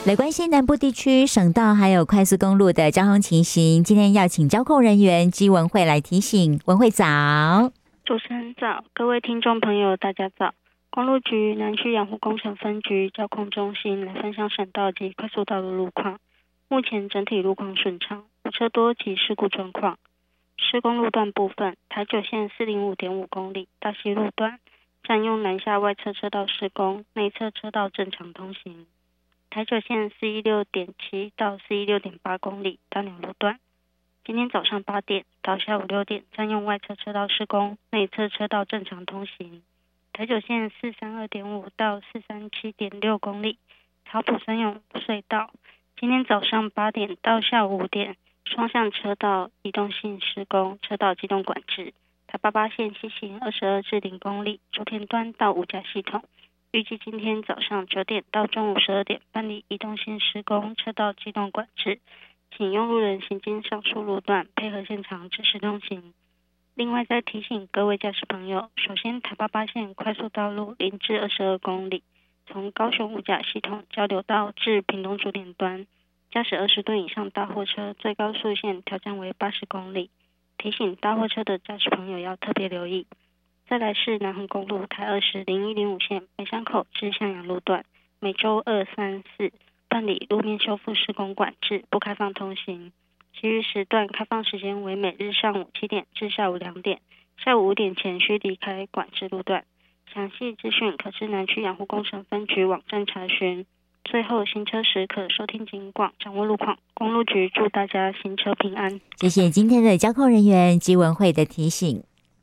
来关心南部地区省道还有快速公路的交通情形，今天要请交控人员姬文慧来提醒。文慧早。 主持人早，各位听众朋友大家早。公路局南区养护工程分局交控中心来分享省道及快速道路路况。目前整体路况顺畅，无车多及事故状况。施工路段部分，台九线 405.5 公里大溪路段占用南下外侧车道施工，内侧车道正常通行。台九线 416.7 到 416.8 公里大鸟路段今天早上8点到下午6点占用外侧车道施工，内侧车道正常通行。台九线 432.5 到 437.6 公里草埔三永隧道今天早上8点到下午5点双向车道移动性施工，车道机动管制。台88线西行22至0公里竹田端到五甲系统预计今天早上9点到中午12点办理移动性施工，车道机动管制，请用路人行经上述路段配合现场指示通行。另外再提醒各位驾驶朋友，首先台88线快速道路0至22公里从高雄五甲系统交流道至屏东竹田端，驾驶20吨以上大货车最高速限调降为80公里，提醒大货车的驾驶朋友要特别留意。再来是南横公路台20、0105线梅山口至向阳路段，每周2、3、4办理路面修复施工管制，不开放通行。其余时段开放时间为每日上午7点至下午2点，下午5点前需离开管制路段。详细资讯可至南区养护工程分局网站查询。最后行车时可收听警广，掌握路况。公路局祝大家行车平安。 谢谢今天的交控人员姬文慧的提醒。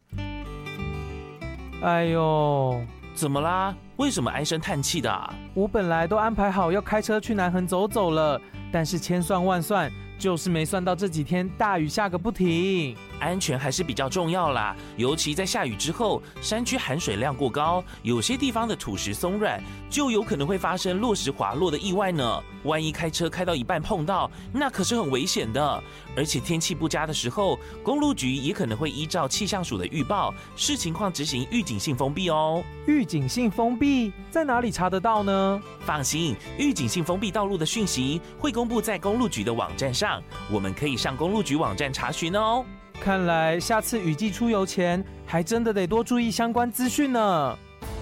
哎呦， 怎么啦？为什么唉声叹气的啊？ 我本来都安排好要开车去南横走走了，但是千算万算，就是没算到这几天大雨下个不停。 安全还是比较重要啦，尤其在下雨之后，山区含水量过高，有些地方的土石松软，就有可能会发生落石滑落的意外呢。万一开车开到一半碰到，那可是很危险的。而且天气不佳的时候，公路局也可能会依照气象署的预报，视情况执行预警性封闭哦。 预警性封闭在哪里查得到呢？ 放心，预警性封闭道路的讯息会公布在公路局的网站上，我们可以上公路局网站查询哦。 看来下次雨季出游前，还真的得多注意相关资讯呢。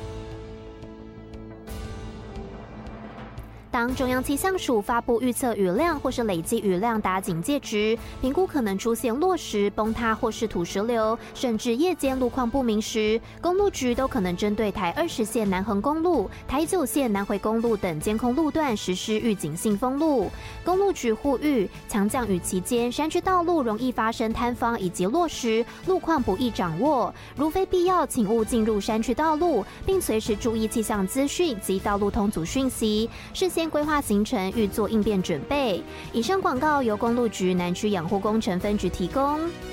当中央气象署发布预测雨量或是累积雨量达警戒值，评估可能出现落石、崩塌或是土石流，甚至夜间路况不明时，公路局都可能针对台20线南横公路、台9线南回公路等监控路段实施预警性封路。公路局呼吁，强降雨期间山区道路容易发生坍方以及落石，路况不易掌握，如非必要，请勿进入山区道路，并随时注意气象资讯及道路通阻讯息，事先规划行程，预做应变准备。以上广告由公路局南区养护工程分局提供。